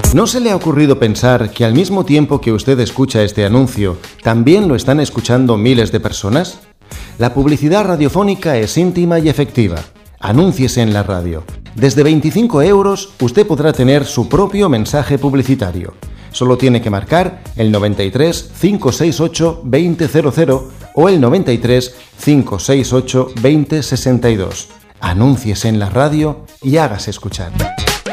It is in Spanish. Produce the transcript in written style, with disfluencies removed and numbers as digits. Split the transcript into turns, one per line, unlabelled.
¿No se le ha ocurrido pensar que al mismo tiempo que usted escucha este anuncio, también lo están escuchando miles de personas? La publicidad radiofónica es íntima y efectiva. Anúnciese en la radio. Desde 25 euros usted podrá tener su propio mensaje publicitario. Solo tiene que marcar el 93 568 2000 o el 93 568 2062. Anúnciese en la radio y hágase escuchar.